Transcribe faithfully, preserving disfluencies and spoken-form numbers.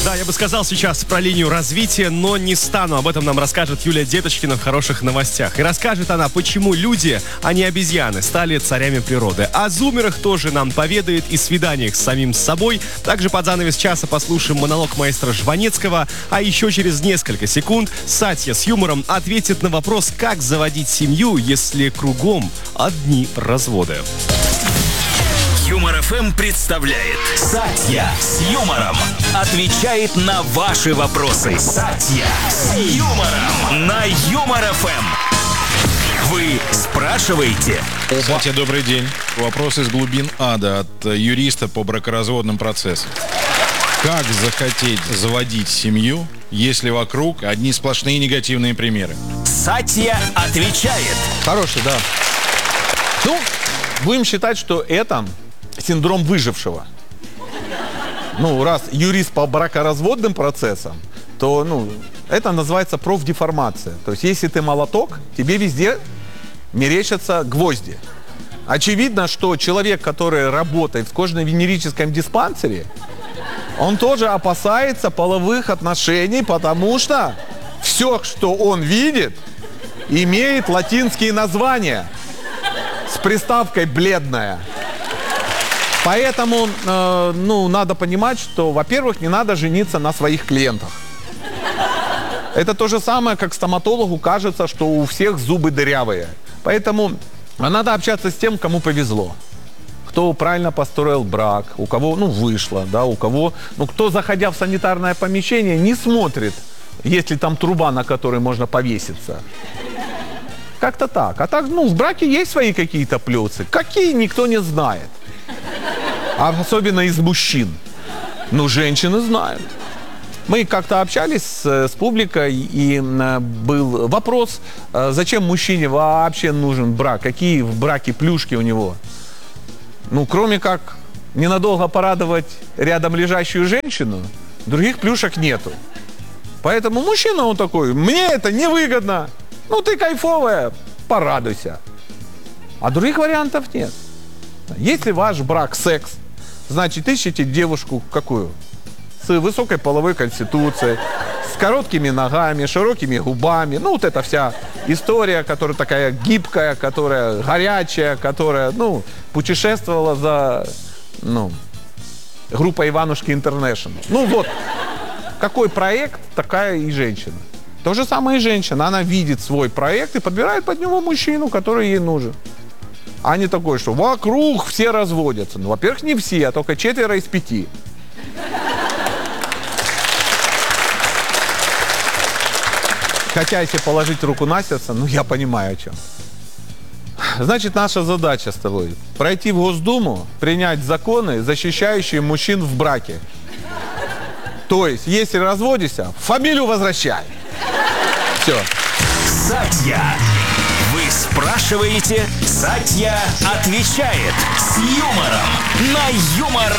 Да, я бы сказал сейчас про линию развития, но не стану. Об этом нам расскажет Юлия Деточкина в «Хороших новостях». И расскажет она, почему люди, а не обезьяны, стали царями природы. О зумерах тоже нам поведает и свиданиях с самим собой. Также под занавес часа послушаем монолог маэстро Жванецкого. А еще через несколько секунд Сатья с юмором ответит на вопрос, как заводить семью, если кругом одни разводы. Юмор эф эм представляет Сатья с юмором. Отвечает на ваши вопросы. Сатья с юмором на Юмор эф эм. Вы спрашиваете? Сатья, добрый день. Вопрос из глубин ада от юриста по бракоразводным процессам. Как захотеть заводить семью, если вокруг одни сплошные негативные примеры? Сатья отвечает. Хороший, да. Ну, будем считать, что это синдром выжившего. Ну, раз юрист по бракоразводным процессам, то, ну, это называется профдеформация. То есть, если ты молоток, тебе везде мерещатся гвозди. Очевидно, что человек, который работает в кожно-венерическом диспансере, он тоже опасается половых отношений, потому что все, что он видит, имеет латинские названия с приставкой «бледная». Поэтому, э, ну, надо понимать, что, во-первых, не надо жениться на своих клиентах. Это то же самое, как стоматологу кажется, что у всех зубы дырявые. Поэтому надо общаться с тем, кому повезло. Кто правильно построил брак, у кого, ну, вышло, да, у кого, ну, кто, заходя в санитарное помещение, не смотрит, есть ли там труба, на которой можно повеситься. Как-то так. А так, ну, в браке есть свои какие-то плюсы. Какие, никто не знает. А особенно из мужчин. Ну, женщины знают. Мы как-то общались с, с публикой, и э, был вопрос, э, зачем мужчине вообще нужен брак, какие в браке плюшки у него. Ну, кроме как ненадолго порадовать рядом лежащую женщину, других плюшек нету. Поэтому мужчина, он такой, мне это невыгодно. Ну, ты кайфовая, порадуйся. А других вариантов нет. Если ваш брак секс, значит, ищите девушку какую? С высокой половой конституцией, с короткими ногами, широкими губами. Ну, вот эта вся история, которая такая гибкая, которая горячая, которая, ну, путешествовала за, ну, группой Иванушки Интернешнл. Ну, вот, какой проект, такая и женщина. То же самое и женщина. Она видит свой проект и подбирает под него мужчину, который ей нужен. А не такой, что вокруг все разводятся. Ну, во-первых, не все, а только четверо из пяти. Хотя, если положить руку на сердце, ну, я понимаю, о чем. Значит, наша задача с тобой – пройти в Госдуму, принять законы, защищающие мужчин в браке. То есть, если разводишься, фамилию возвращай. Все. Сатья. Вы спрашиваете, Сатья отвечает с юмором на Юмор